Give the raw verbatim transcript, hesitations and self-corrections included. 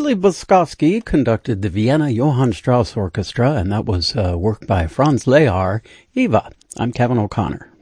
Billy Boskovsky conducted the Vienna Johann Strauss Orchestra, and that was uh, work by Franz Lehár. Eva, I'm Kevin O'Connor.